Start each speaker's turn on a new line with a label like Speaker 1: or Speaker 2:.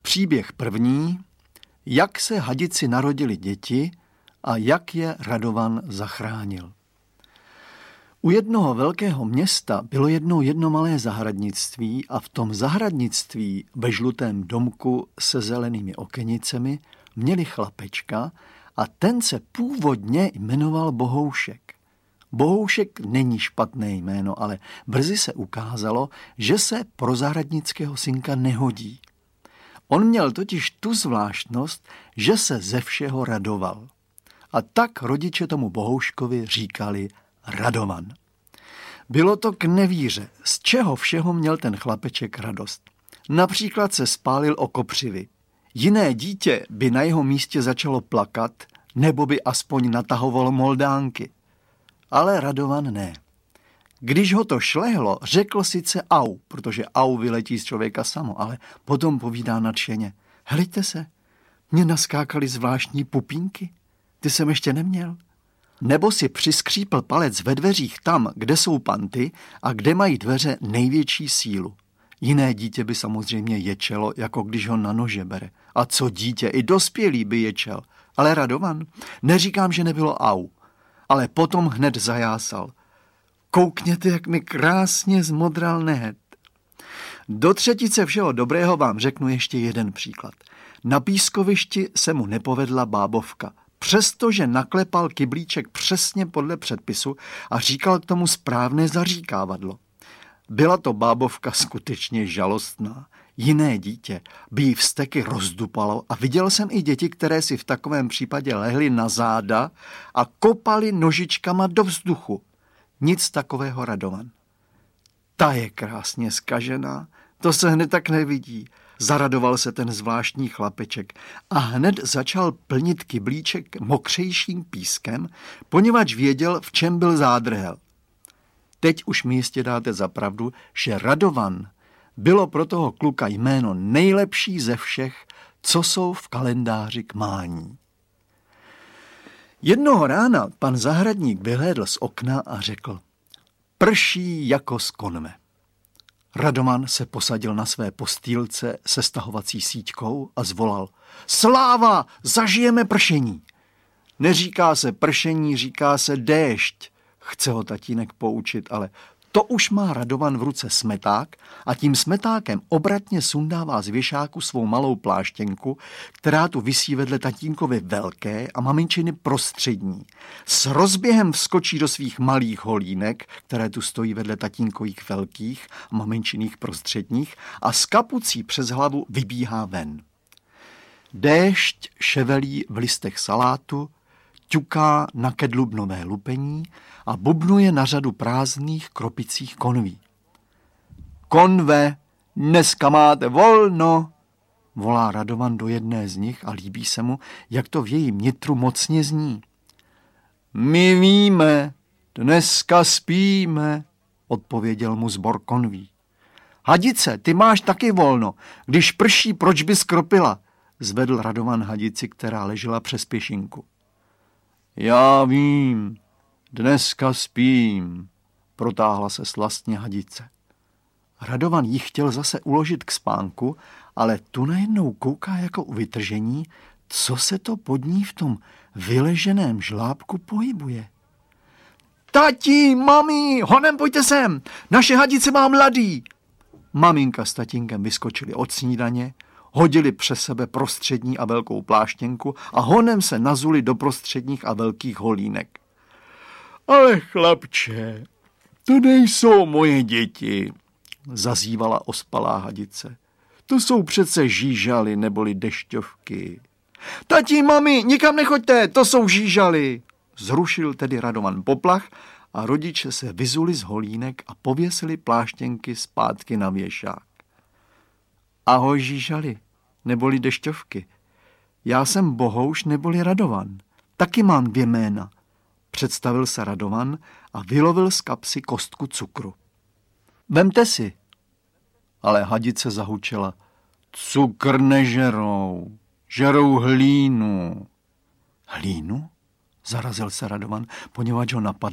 Speaker 1: Příběh první, jak se hadici narodili děti a jak je Radovan zachránil. U jednoho velkého města bylo jedno malé zahradnictví a v tom zahradnictví ve žlutém domku se zelenými okenicemi měli chlapečka a ten se původně jmenoval Bohoušek. Bohoušek není špatné jméno, ale brzy se ukázalo, že se pro zahradnického synka nehodí. On měl totiž tu zvláštnost, že se ze všeho radoval. A tak rodiče tomu Bohouškovi říkali Radovan. Bylo to k nevíře, z čeho všeho měl ten chlapeček radost. Například se spálil o kopřivy. Jiné dítě by na jeho místě začalo plakat, nebo by aspoň natahovalo moldánky. Ale Radovan ne. Když ho to šlehlo, řekl sice au, protože au vyletí z člověka samo, ale potom povídá nadšeně. Hleďte se, mě naskákaly zvláštní pupínky, ty jsem ještě neměl. Nebo si přiskřípl palec ve dveřích tam, kde jsou panty a kde mají dveře největší sílu. Jiné dítě by samozřejmě ječelo, jako když ho na nože bere. A co dítě, i dospělý by ječel. Ale Radovan, neříkám, že nebylo au, ale potom hned zajásal. Koukněte, jak mi krásně zmodral nehet. Do třetice všeho dobrého vám řeknu ještě jeden příklad. Na pískovišti se mu nepovedla bábovka, přestože naklepal kyblíček přesně podle předpisu a říkal k tomu správné zaříkávadlo. Byla to bábovka skutečně žalostná. Jiné dítě by jí vzteky rozdupalo a viděl jsem i děti, které si v takovém případě lehly na záda a kopali nožičkama do vzduchu. Nic takového Radovan. Ta je krásně zkažená, to se hned tak nevidí. Zaradoval se ten zvláštní chlapeček a hned začal plnit kyblíček mokřejším pískem, poněvadž věděl, v čem byl zádrhel. Teď už mi jistě dáte za pravdu, že Radovan bylo pro toho kluka jméno nejlepší ze všech, co jsou v kalendáři k mání. Jednoho rána pan zahradník vyhlédl z okna a řekl: prší jako z konve. Radovan se posadil na své postýlce se stahovací síťkou a zvolal: sláva, zažijeme pršení. Neříká se pršení, říká se déšť. Chce ho tatínek poučit, ale to už má Radovan v ruce smeták a tím smetákem obratně sundává z věšáku svou malou pláštěnku, která tu visí vedle tatínkovy velké a maminčiny prostřední. S rozběhem vskočí do svých malých holínek, které tu stojí vedle tatínkových velkých a maminčiných prostředních, a s kapucí přes hlavu vybíhá ven. Déšť ševelí v listech salátu, ťuká na kedlubnové lupení a bubnuje na řadu prázdných kropicích konví. Konve, dneska máte volno, volá Radovan do jedné z nich a líbí se mu, jak to v jejím nitru mocně zní. My víme, dneska spíme, odpověděl mu sbor konví. Hadice, ty máš taky volno, když prší, proč bys kropila, zvedl Radovan hadici, která ležela přes pěšinku. Já vím, dneska spím, protáhla se slastně hadice. Radovan jí chtěl zase uložit k spánku, ale tu najednou kouká jako u vytržení, co se to pod ní v tom vyleženém žlábku pohybuje. Tati, mami, honem pojďte sem, naše hadice má mladý. Maminka s tatínkem vyskočili od snídaně, hodili přes sebe prostřední a velkou pláštěnku a honem se nazuli do prostředních a velkých holínek. Ale chlapče, to nejsou moje děti, zazývala ospalá hadice. To jsou přece žížaly neboli dešťovky. Tati, mami, nikam nechoďte, to jsou žížaly. Zrušil tedy Radovan poplach a rodiče se vyzuli z holínek a pověsili pláštěnky zpátky na věšák. Ahoj žížaly, neboli dešťovky. Já jsem Bohouš neboli Radovan. Taky mám 2 jména. Představil se Radovan a vylovil z kapsy kostku cukru. Vemte si. Ale hadice zahučela. Cukr nežerou, žerou hlínu. Hlínu? Zarazil se Radovan, poněvadž ho napadlo,